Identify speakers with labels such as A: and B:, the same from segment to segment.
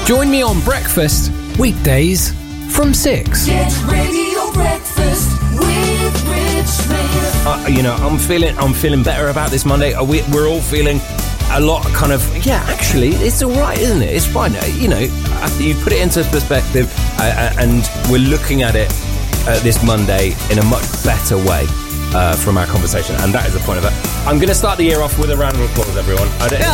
A: Join me on Breakfast, weekdays from 6.
B: Get Radio Breakfast with Rich Smith.
C: I'm feeling better about this Monday. We're all feeling a lot kind of, actually, it's all right, isn't it? It's fine. You put it into perspective and we're looking at it this Monday in a much better way from our conversation. And that is the point of it. I'm going to start the year off with a round of applause, everyone. It's like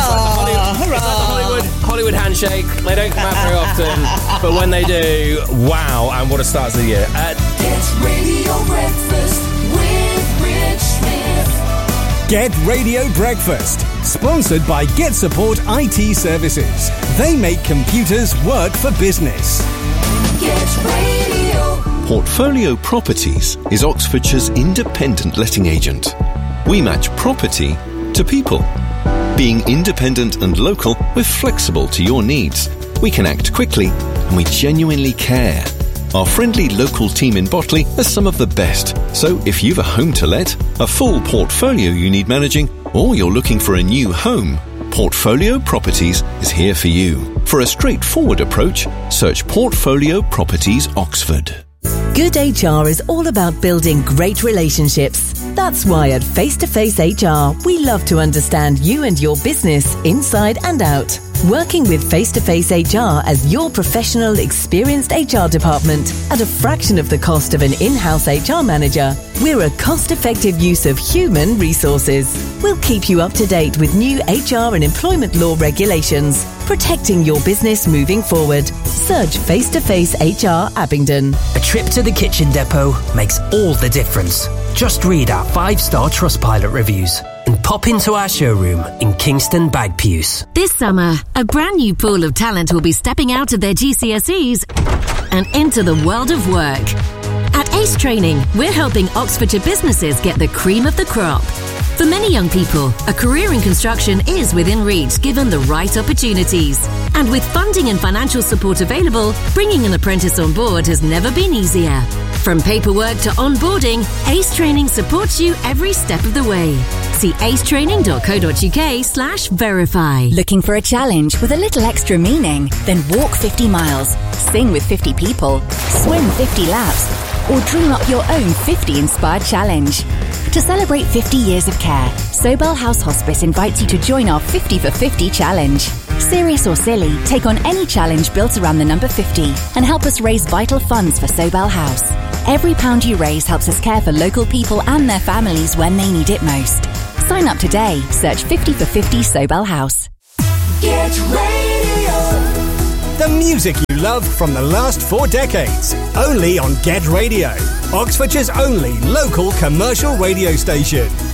C: the Hollywood handshake. They don't come out very often, but when they do, wow, and what a start to the year.
B: Get Radio Breakfast with Rich Smith.
D: Get Radio Breakfast, sponsored by Get Support IT Services. They make computers work for business.
B: Get Radio.
E: Portfolio Properties is Oxfordshire's independent letting agent. We match property to people. Being independent and local, we're flexible to your needs. We can act quickly and we genuinely care. Our friendly local team in Botley are some of the best. So if you've a home to let, a full portfolio you need managing, or you're looking for a new home, Portfolio Properties is here for you. For a straightforward approach, search Portfolio Properties Oxford.
F: Good HR is all about building great relationships. That's why at Face to Face HR, we love to understand you and your business inside and out. Working with Face to Face HR as your professional, experienced HR department at a fraction of the cost of an in-house HR manager, we're a cost-effective use of human resources. We'll keep you up to date with new HR and employment law regulations, protecting your business moving forward. Search Face to Face HR Abingdon.
G: A trip to the kitchen depot makes all the difference. Just read our 5-star Trustpilot reviews and pop into our showroom in Kingston Bagpuws.
H: This summer, a brand new pool of talent will be stepping out of their GCSEs and into the world of work. At Ace Training, we're helping Oxfordshire businesses get the cream of the crop. For many young people, a career in construction is within reach given the right opportunities. And with funding and financial support available, bringing an apprentice on board has never been easier. From paperwork to onboarding, Ace Training supports you every step of the way. See acetraining.co.uk/verify.
I: Looking for a challenge with a little extra meaning? Then walk 50 miles, sing with 50 people, swim 50 laps, or dream up your own 50-inspired challenge. To celebrate 50 years of care, Sobel House Hospice invites you to join our 50 for 50 challenge. Serious or silly, take on any challenge built around the number 50 and help us raise vital funds for Sobel House. Every pound you raise helps us care for local people and their families when they need it most. Sign up today. Search 50 for 50 Sobel House.
B: Get Radio.
D: The music you love from the last 4 decades. Only on Get Radio, Oxfordshire's only local commercial radio station.